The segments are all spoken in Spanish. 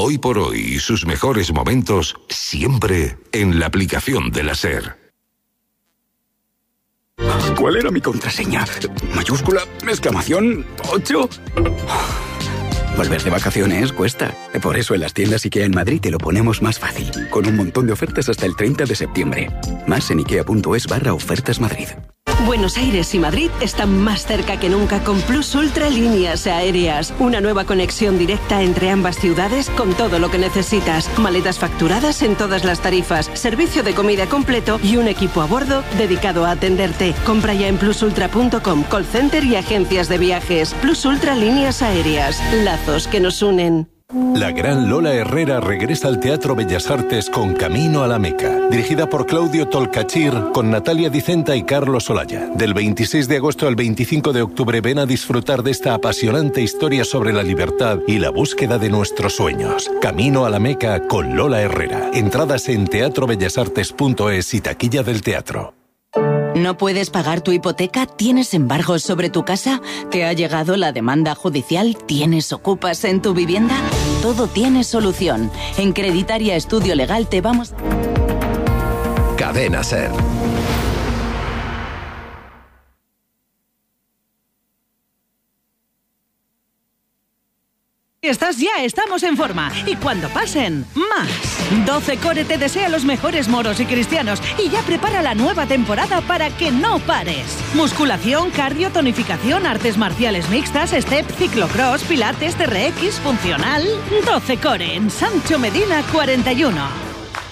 Hoy por hoy y sus mejores momentos siempre en la aplicación de la SER. ¿Cuál era mi contraseña? ¿Mayúscula? ¿Exclamación? ¿8? Volver de vacaciones cuesta. Por eso en las tiendas IKEA en Madrid te lo ponemos más fácil. Con un montón de ofertas hasta el 30 de septiembre. Más en ikea.es/ofertas Madrid. Buenos Aires y Madrid están más cerca que nunca con Plus Ultra Líneas Aéreas. Una nueva conexión directa entre ambas ciudades con todo lo que necesitas. Maletas facturadas en todas las tarifas, servicio de comida completo y un equipo a bordo dedicado a atenderte. Compra ya en plusultra.com, call center y agencias de viajes. Plus Ultra Líneas Aéreas. Lazos que nos unen. La gran Lola Herrera regresa al Teatro Bellas Artes con Camino a la Meca, dirigida por Claudio Tolcachir, con Natalia Dicenta y Carlos Olaya. Del 26 de agosto al 25 de octubre ven a disfrutar de esta apasionante historia sobre la libertad y la búsqueda de nuestros sueños. Camino a la Meca con Lola Herrera. Entradas en teatrobellasartes.es y taquilla del teatro. ¿No puedes pagar tu hipoteca? ¿Tienes embargos sobre tu casa? ¿Te ha llegado la demanda judicial? ¿Tienes ocupas en tu vivienda? Todo tiene solución. En Creditaria Estudio Legal te vamos... Cadena SER. Estás ya, estamos en forma. Y cuando pasen, más. 12 Core te desea los mejores moros y cristianos y ya prepara la nueva temporada para que no pares. Musculación, cardio, tonificación, artes marciales mixtas, step, ciclocross, pilates, TRX, funcional. 12 Core en Sancho Medina 41.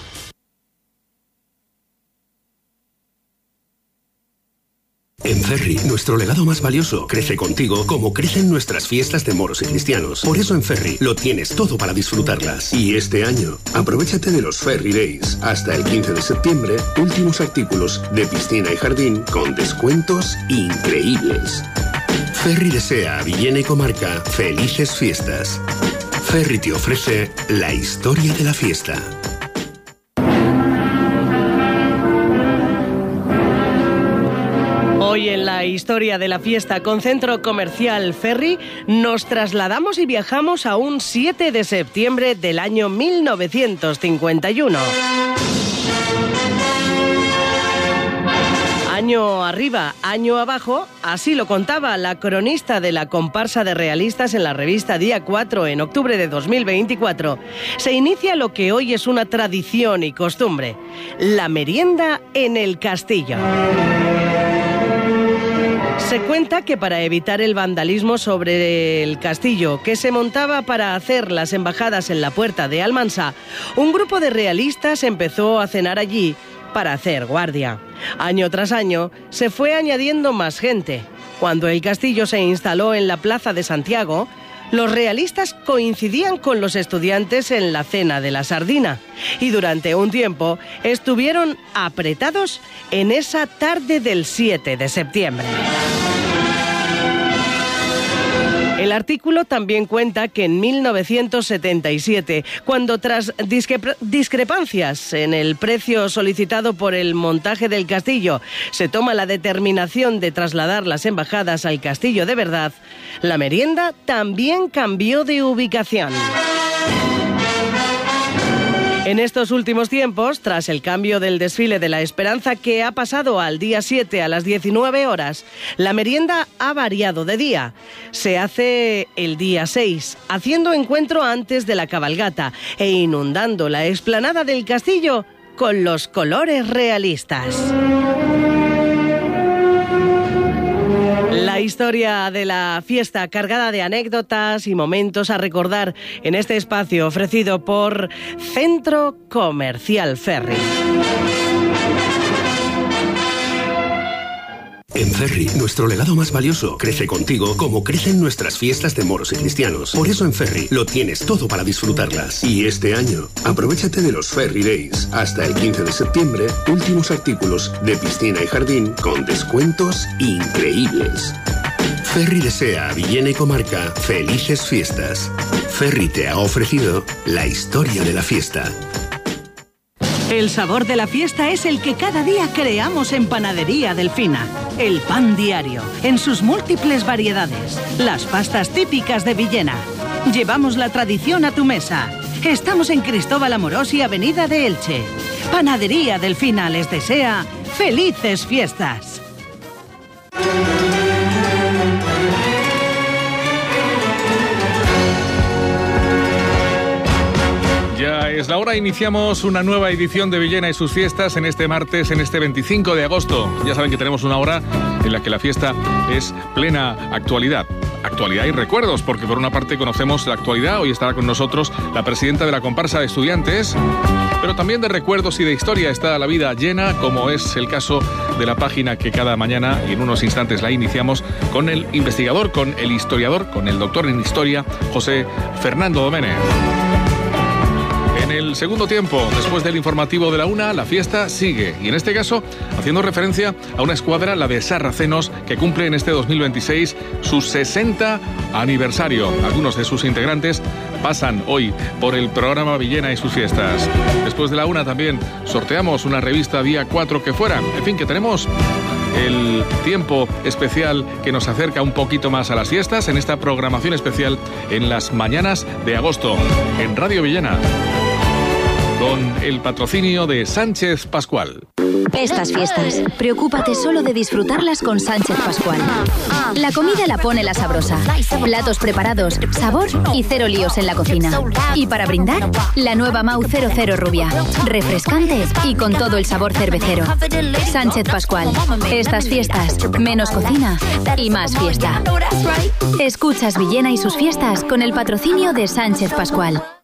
En Ferri, nuestro legado más valioso crece contigo como crecen nuestras fiestas de moros y cristianos. Por eso en Ferri lo tienes todo para disfrutarlas. Y este año, aprovéchate de los Ferri Days. Hasta el 15 de septiembre, últimos artículos de piscina y jardín con descuentos increíbles. Ferri desea a Villena y comarca felices fiestas. Ferri te ofrece la historia de la fiesta. Hoy en la historia de la fiesta con Centro Comercial Ferri nos trasladamos y viajamos a un 7 de septiembre del año 1951. Año arriba, año abajo, así lo contaba la cronista de la comparsa de realistas en la revista Día 4 en octubre de 2024. Se inicia lo que hoy es una tradición y costumbre, la merienda en el castillo. Se cuenta que para evitar el vandalismo sobre el castillo que se montaba para hacer las embajadas en la puerta de Almansa, un grupo de realistas empezó a cenar allí para hacer guardia. Año tras año se fue añadiendo más gente. Cuando el castillo se instaló en la Plaza de Santiago, los realistas coincidían con los estudiantes en la cena de la sardina y durante un tiempo estuvieron apretados en esa tarde del 7 de septiembre. El artículo también cuenta que en 1977, cuando tras discrepancias en el precio solicitado por el montaje del castillo, se toma la determinación de trasladar las embajadas al castillo de verdad, la merienda también cambió de ubicación. En estos últimos tiempos, tras el cambio del desfile de la Esperanza que ha pasado al día 7 a las 19 horas, la merienda ha variado de día. Se hace el día 6, haciendo encuentro antes de la cabalgata e inundando la explanada del castillo con los colores realistas. La historia de la fiesta cargada de anécdotas y momentos a recordar en este espacio ofrecido por Centro Comercial Ferri. En Ferri, nuestro legado más valioso crece contigo como crecen nuestras fiestas de moros y cristianos. Por eso en Ferri lo tienes todo para disfrutarlas. Y este año, aprovéchate de los Ferri Days. Hasta el 15 de septiembre, últimos artículos de piscina y jardín con descuentos increíbles. Ferri desea a Villena y comarca felices fiestas. Ferri te ha ofrecido la historia de la fiesta. El sabor de la fiesta es el que cada día creamos en Panadería Delfina. El pan diario, en sus múltiples variedades. Las pastas típicas de Villena. Llevamos la tradición a tu mesa. Estamos en Cristóbal Amorós y Avenida de Elche. Panadería Delfina les desea felices fiestas. Ya es la hora, iniciamos una nueva edición de Villena y sus fiestas en este martes, en este 25 de agosto. Ya saben que tenemos una hora en la que la fiesta es plena actualidad. Actualidad y recuerdos, porque por una parte conocemos la actualidad, hoy estará con nosotros la presidenta de la comparsa de estudiantes, pero también de recuerdos y de historia está la vida llena, como es el caso de la página que cada mañana, y en unos instantes la iniciamos, con el investigador, con el historiador, con el doctor en historia, José Fernando Domènech. En el segundo tiempo, después del informativo de la 1, la fiesta sigue. Y en este caso, haciendo referencia a una escuadra, la de Sarracenos, que cumple en este 2026 su 60 aniversario. Algunos de sus integrantes pasan hoy por el programa Villena y sus fiestas. Después de la 1 también sorteamos una revista día 4 que fuera. En fin, que tenemos el tiempo especial que nos acerca un poquito más a las fiestas en esta programación especial en las mañanas de agosto en Radio Villena, con el patrocinio de Sánchez Pascual. Estas fiestas, preocúpate solo de disfrutarlas con Sánchez Pascual. La comida la pone la sabrosa. Platos preparados, sabor y cero líos en la cocina. Y para brindar, la nueva Mau 00 Rubia. Refrescante y con todo el sabor cervecero. Sánchez Pascual. Estas fiestas, menos cocina y más fiesta. Escuchas Villena y sus fiestas con el patrocinio de Sánchez Pascual.